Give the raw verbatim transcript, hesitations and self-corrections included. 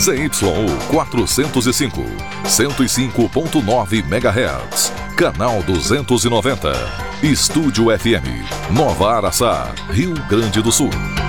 Z Y U quatrocentos e cinco, cento e cinco ponto nove megahertz. Canal duzentos e noventa. Estúdio F M, Nova Araçá, Rio Grande do Sul.